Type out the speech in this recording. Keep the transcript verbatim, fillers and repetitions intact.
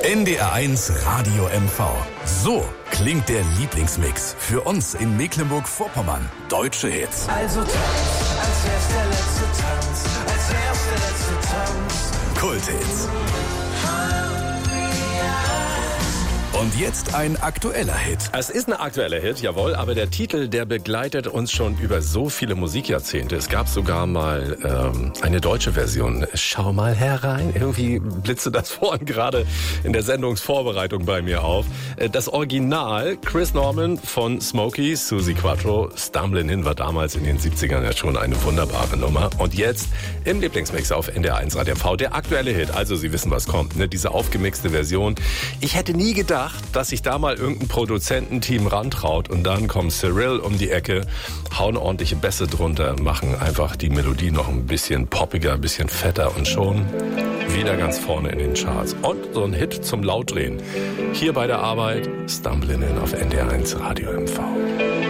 N D R eins Radio M V. So klingt der Lieblingsmix für uns in Mecklenburg-Vorpommern. Deutsche Hits. Also tanz, als wär's der letzte Tanz, als wär's der letzte Tanz. Kulthits. Und jetzt ein aktueller Hit. Es ist ein aktueller Hit, jawohl, aber der Titel, der begleitet uns schon über so viele Musikjahrzehnte. Es gab sogar mal ähm, eine deutsche Version. Schau mal herein. Irgendwie blitzte das vorhin gerade in der Sendungsvorbereitung bei mir auf. Das Original, Chris Norman von Smokey, Suzi Quatro, Stumblin' In, war damals in den siebzigern ja schon eine wunderbare Nummer. Und jetzt im Lieblingsmix auf N D R eins Radio M V, der aktuelle Hit. Also Sie wissen, was kommt, ne? Diese aufgemixte Version. Ich hätte nie gedacht, dass sich da mal irgendein Produzententeam rantraut und dann kommt Cyril um die Ecke, hauen ordentliche Bässe drunter, machen einfach die Melodie noch ein bisschen poppiger, ein bisschen fetter und schon wieder ganz vorne in den Charts. Und so ein Hit zum Lautdrehen. Hier bei der Arbeit, Stumblin' In auf N D R eins Radio M V.